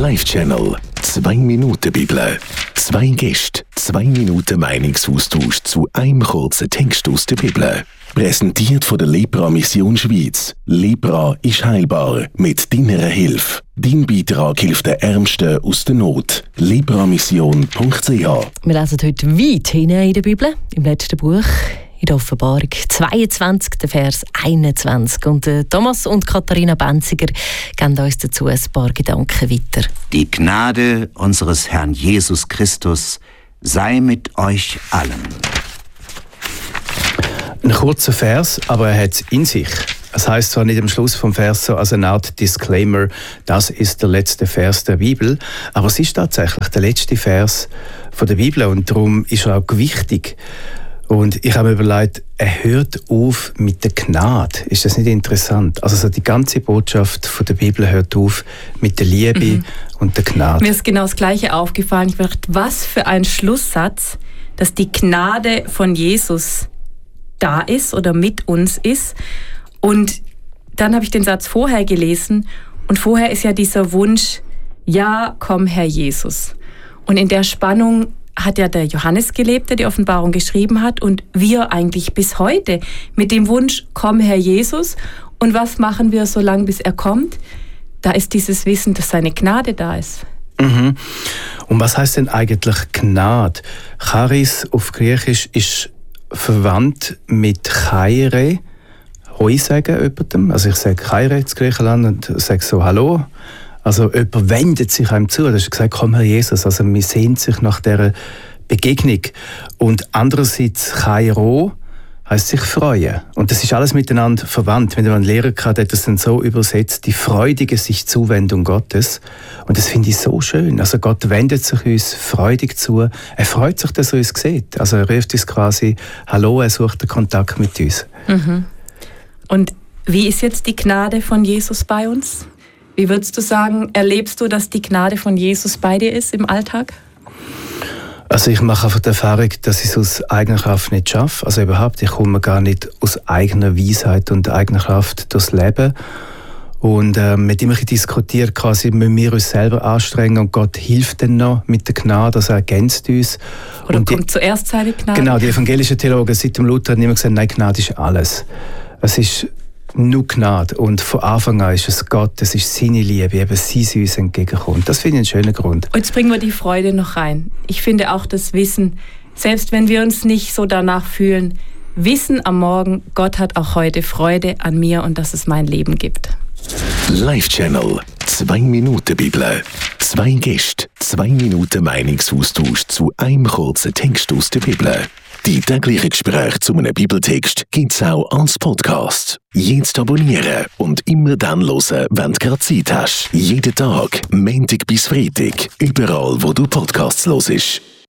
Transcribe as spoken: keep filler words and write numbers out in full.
Live-Channel. Zwei Minuten Bibel. Zwei Gäste, zwei Minuten Meinungsaustausch zu einem kurzen Text aus der Bibel. Präsentiert von der Lepra Mission Schweiz. Lepra ist heilbar. Mit deiner Hilfe. Dein Beitrag hilft den Ärmsten aus der Not. lepramission punkt c h. Wir lesen heute weit hinein in der Bibel, im letzten Buch, in der Offenbarung zweiundzwanzig, der Vers einundzwanzig. Und äh, Thomas und Katharina Benziger geben uns dazu ein paar Gedanken weiter. Die Gnade unseres Herrn Jesus Christus sei mit euch allen. Ein kurzer Vers, aber er hat es in sich. Es heisst zwar nicht am Schluss vom Vers so als eine Art Disclaimer, das ist der letzte Vers der Bibel, aber es ist tatsächlich der letzte Vers von der Bibel und darum ist er auch gewichtig. Und ich habe mir überlegt, er hört auf mit der Gnade. Ist das nicht interessant? Also so die ganze Botschaft von der Bibel hört auf mit der Liebe mhm. und der Gnade. Mir ist genau das Gleiche aufgefallen. Ich dachte, was für ein Schlusssatz, dass die Gnade von Jesus da ist oder mit uns ist. Und dann habe ich den Satz vorher gelesen und vorher ist ja dieser Wunsch, ja, komm Herr Jesus. Und in der Spannung hat ja der Johannes gelebt, der die Offenbarung geschrieben hat, und wir eigentlich bis heute mit dem Wunsch, komm Herr Jesus. Und was machen wir so lange, bis er kommt? Da ist dieses Wissen, dass seine Gnade da ist. Mhm. Und was heißt denn eigentlich Gnade? Charis auf Griechisch ist verwandt mit Chaire. Hoi sagen jemandem. Also ich sage Chaire in Griechenland und sage so Hallo. Also jemand wendet sich einem zu. Das ist gesagt, komm Herr Jesus. Also man sehnt sich nach dieser Begegnung. Und andererseits Chairo heisst sich freuen. Und das ist alles miteinander verwandt. Wenn man einen Lehrer hat, hat das dann so übersetzt, die freudige sich Zuwendung Gottes. Und das finde ich so schön. Also Gott wendet sich uns freudig zu. Er freut sich, dass er uns sieht. Also er ruft uns quasi Hallo, er sucht den Kontakt mit uns. Mhm. Und wie ist jetzt die Gnade von Jesus bei uns? Wie würdest du sagen, erlebst du, dass die Gnade von Jesus bei dir ist im Alltag? Also ich mache einfach die Erfahrung, dass ich es aus eigener Kraft nicht schaffe. Also überhaupt, ich komme gar nicht aus eigener Weisheit und eigener Kraft durchs Leben. Und äh, mit ihm diskutiert, quasi müssen wir uns selber anstrengen und Gott hilft dann noch mit der Gnade, also er ergänzt uns. Oder und kommt die, zuerst seine Gnade? Genau, die evangelischen Theologen seit dem Luther haben immer gesagt, nein, Gnade ist alles. Es ist nur Gnade. Und von Anfang an ist es Gott, es ist seine Liebe, eben sie uns entgegenkommt. Das finde ich einen schönen Grund. Und jetzt bringen wir die Freude noch rein. Ich finde auch das Wissen, selbst wenn wir uns nicht so danach fühlen, Wissen am Morgen, Gott hat auch heute Freude an mir und dass es mein Leben gibt. Live-Channel. Zwei Minuten Bibel. Zwei Gäste, zwei Minuten Meinungsaustausch zu einem kurzen Text aus der Bibel. Die täglichen Gespräche zu einem Bibeltext gibt es auch als Podcast. Jetzt abonnieren und immer dann hören, wenn du gerade Zeit hast. Jeden Tag, Montag bis Freitag, überall, wo du Podcasts hörst.